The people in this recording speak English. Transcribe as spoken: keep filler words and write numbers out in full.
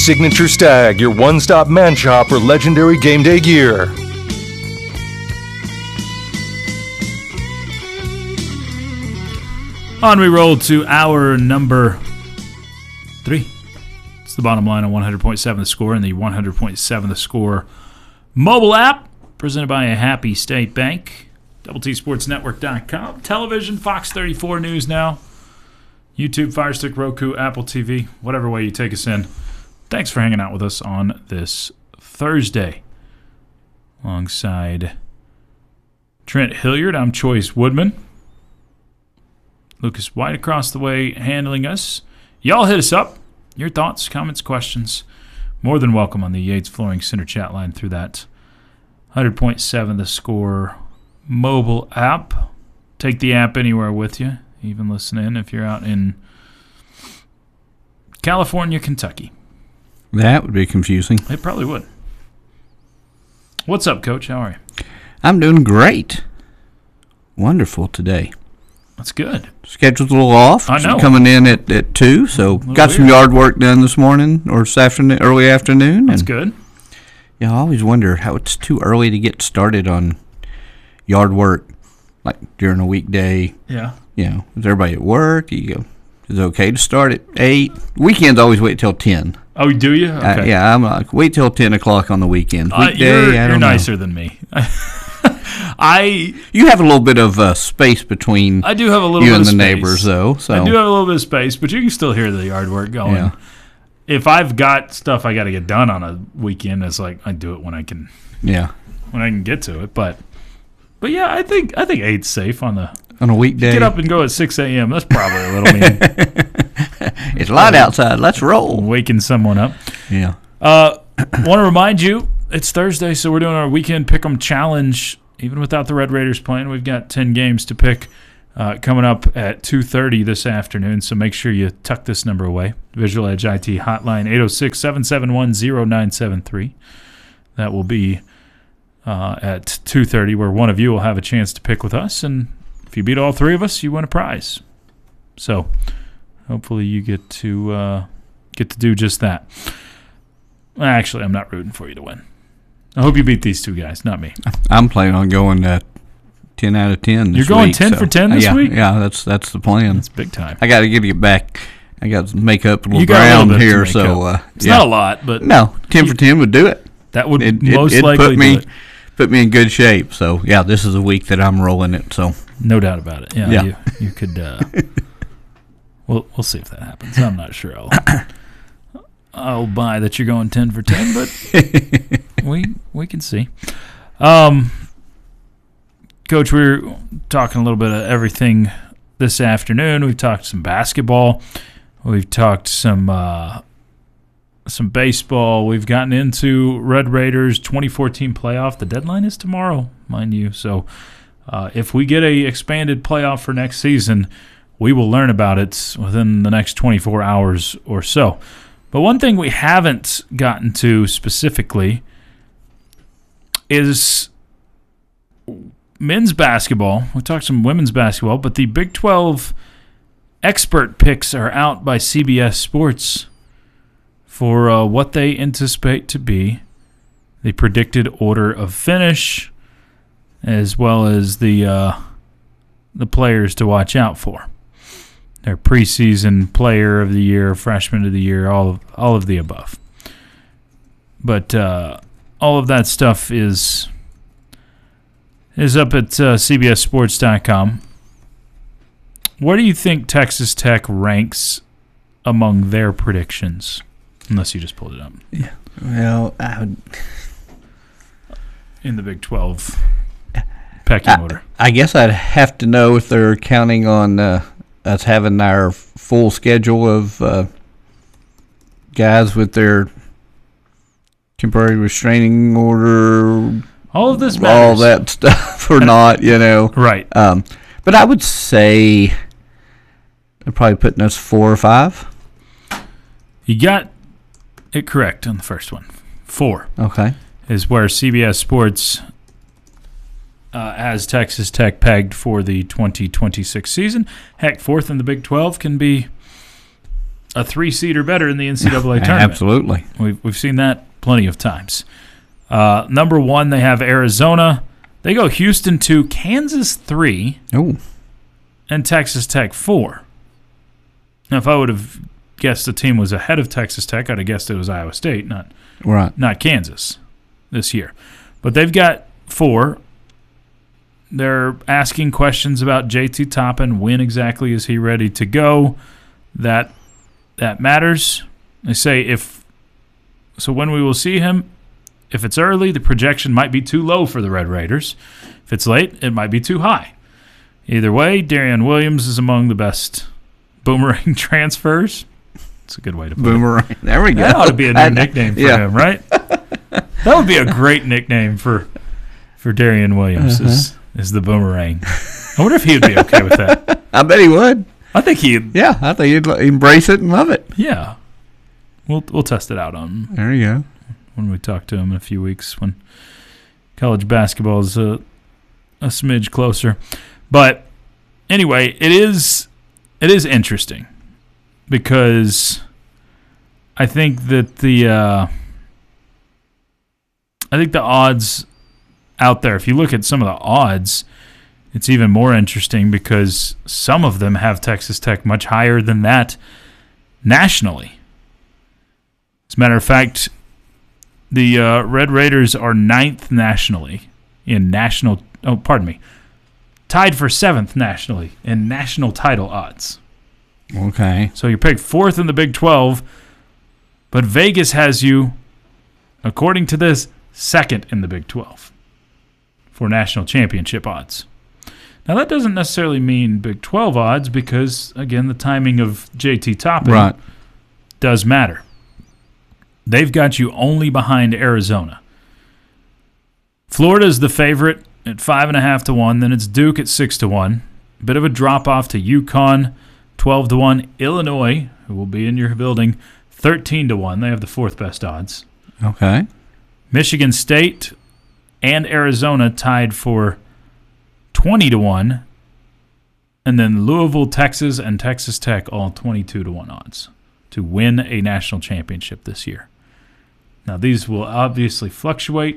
Signature Stag, your one-stop man shop for legendary game day gear. On we roll to hour number three. It's the bottom line on one hundred point seven The Score and the one hundred point seven The Score mobile app, presented by a Happy State Bank. double T Sports Network dot com. Television, Fox thirty-four News Now. YouTube, Fire Stick, Roku, Apple T V, whatever way you take us in. Thanks for hanging out with us on this Thursday. Alongside Trent Hilliard, I'm Choice Woodman. Lucas White across the way handling us. Y'all hit us up. Your thoughts, comments, questions. More than welcome on the Yates Flooring Center chat line through that one hundred point seven The Score mobile app. Take the app anywhere with you. Even listen in if you're out in California, Kentucky. That would be confusing. It probably would. What's up, Coach? How are you? I'm doing great. Wonderful today. That's good. Schedule's a little off. I know. Coming in at, at two, so got weird. some yard work done this morning or this afternoon, early afternoon. That's and, good. Yeah, I always wonder how it's too early to get started on yard work, like during a weekday. Yeah. You know, is everybody at work? You go, is it okay to start at eight? Weekends always wait till ten. Oh, do you? Okay. Uh, yeah, I'm like, wait till ten o'clock on the weekend. Uh, Weekday, you're I you're don't know. nicer than me. I You have a little bit of uh, space between I do have a little you bit and of the space. neighbors, though. So I do have a little bit of space, but you can still hear the yard work going. Yeah. If I've got stuff I got to get done on a weekend, it's like I do it when I can yeah, when I can get to it. But but yeah, I think I think eight's safe on the. on a weekday. Get up and go at six a.m. That's probably a little mean. It's light outside. Let's roll. Waking someone up. Yeah. Uh, want to remind you, it's Thursday, so we're doing our weekend pick'em challenge. Even without the Red Raiders playing, we've got ten games to pick uh, coming up at two thirty this afternoon. So make sure you tuck this number away. Visual Edge I T hotline eight oh six, seven seven one, oh nine seven three. That will be uh, at two thirty, where one of you will have a chance to pick with us, and if you beat all three of us, you win a prize. So hopefully you get to uh, get to do just that. Actually, I'm not rooting for you to win. I hope you beat these two guys, not me. I'm planning on going uh, ten out of ten. This You're going week, ten so. for ten this yeah, week? Yeah, that's that's the plan. That's big time. I got to get it back. I got to make up a little You got a little ground bit to here, make so up. uh, It's yeah. not a lot, but No, ten for ten would do it. that would It, most it, it'd likely put me do it. put me in good shape. So yeah, this is a week that I'm rolling it. So No doubt about it. Yeah, Yeah. You, you could. Uh, we'll we'll see if that happens. I'm not sure. I'll I'll buy that you're going ten for ten, but we we can see. Um, Coach, we we're talking a little bit of everything this afternoon. We've talked some basketball. We've talked some uh, some baseball. We've gotten into Red Raiders twenty fourteen playoff. The deadline is tomorrow, mind you. So uh, if we get a expanded playoff for next season, we will learn about it within the next twenty-four hours or so. But one thing we haven't gotten to specifically is men's basketball. We talked some women's basketball, but the Big twelve expert picks are out by C B S Sports for uh, what they anticipate to be the predicted order of finish, as well as the uh, the players to watch out for. Their preseason player of the year, freshman of the year, all of, all of the above. But uh, all of that stuff is is up at uh, C B S Sports dot com. Where do you think Texas Tech ranks among their predictions? Unless you just pulled it up. yeah, well, I would. In the Big twelve pecking I, order. I guess I'd have to know if they're counting on uh, us having our full schedule of uh, guys with their temporary restraining order, All of this all matters. that stuff, or not, you know. Right. Um, but I would say they're probably putting us four or five. You got it correct on the first one. Four. Okay. Is where C B S Sports uh, has Texas Tech pegged for the twenty twenty-six season. Heck, fourth in the Big twelve can be a three seed or better in the N C double A tournament. Absolutely. We've we've seen that plenty of times. Uh, number one, they have Arizona. They go Houston two, Kansas three, Oh, and Texas Tech four. Now, if I would have guessed the team was ahead of Texas Tech, I'd have guessed it was Iowa State, not right. not Kansas this year. But they've got four. They're asking questions about J T Toppin. When exactly is he ready to go? That that matters. They say if so, when we will see him. If it's early, the projection might be too low for the Red Raiders. If it's late, it might be too high. Either way, Darian Williams is among the best boomerang transfers. It's a good way to put Boomerang. it. There we go. That ought to be a new I- nickname for yeah. him, right? That would be a great nickname for for Darian Williams. Uh-huh. Is is the boomerang? I wonder if he would be okay with that. I bet he would. I think he'd. Yeah, I think he'd lo- embrace it and love it. Yeah, we'll we'll test it out on him There you go. when we talk to him in a few weeks when college basketball is a, a smidge closer. But anyway, it is it is interesting because I think that the uh, I think the odds out there, if you look at some of the odds, it's even more interesting because some of them have Texas Tech much higher than that nationally. As a matter of fact, the uh, Red Raiders are ninth nationally in national. Oh, pardon me, tied for seventh nationally in national title odds. Okay. So you're picked fourth in the Big twelve, but Vegas has you, according to this, second in the Big twelve for national championship odds. Now that doesn't necessarily mean Big twelve odds because again the timing of J T Toppin Right. does matter. They've got you only behind Arizona. Florida's the favorite at five and a half to one. Then it's Duke at six to one. Bit of a drop off to UConn, twelve to one. Illinois, who will be in your building, thirteen to one. They have the fourth best odds. Okay. Michigan State and Arizona tied for twenty to one. And then Louisville, Texas, and Texas Tech all twenty-two to one odds to win a national championship this year. Now, these will obviously fluctuate